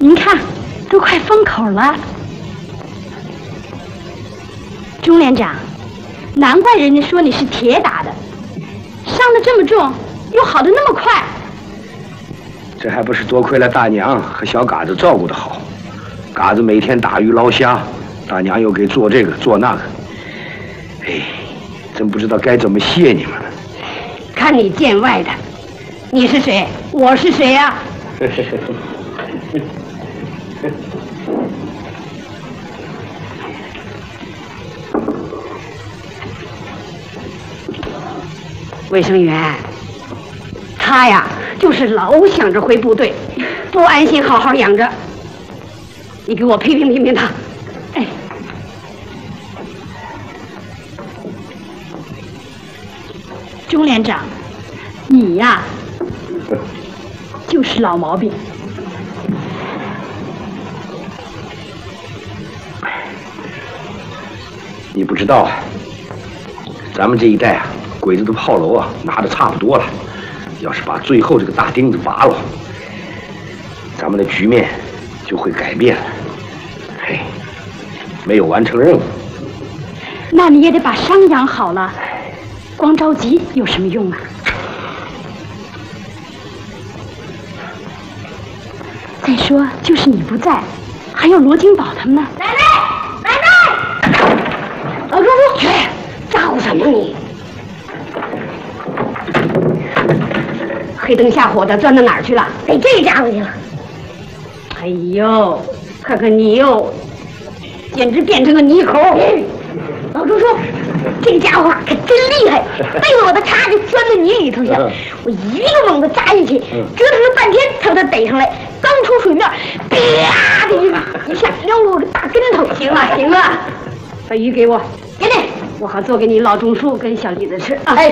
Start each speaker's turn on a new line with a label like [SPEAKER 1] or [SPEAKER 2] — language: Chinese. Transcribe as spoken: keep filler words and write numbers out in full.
[SPEAKER 1] 您看，都快封口了。钟连长，难怪人家说你是铁打的，伤得这么重，又好得那么快。
[SPEAKER 2] 这还不是多亏了大娘和小嘎子照顾得好。嘎子每天打鱼捞虾，大娘又给做这个做那个。哎，真不知道该怎么谢你们了。
[SPEAKER 3] 看你见外的，你是谁？我是谁呀、啊？卫生员，他呀，就是老想着回部队，不安心好好养着。你给我批评批评他。哎，
[SPEAKER 1] 钟连长，你呀，就是老毛病。
[SPEAKER 2] 你不知道啊，咱们这一代啊，鬼子的炮楼啊拿的差不多了，要是把最后这个大钉子拔了，咱们的局面就会改变了。嘿，没有完成任务，
[SPEAKER 1] 那你也得把伤养好了，光着急有什么用啊？再说，就是你不在，还有罗金宝他们呢。
[SPEAKER 3] 奶奶，奶奶，老叔叔，去，咋呼什么你？黑灯瞎火的钻到哪儿去了？逮这家伙去了。哎呦，看看你哟，简直变成个泥猴！老叔叔，这个家伙可真厉害，背着我的叉就钻到泥里头去了。我一个猛子扎进去，折腾了半天才把他逮上来。刚出水面，啪的一下撩了我个大跟头。行了行了，把鱼给我，给你，我好做给你老钟叔跟小李子吃啊。哎。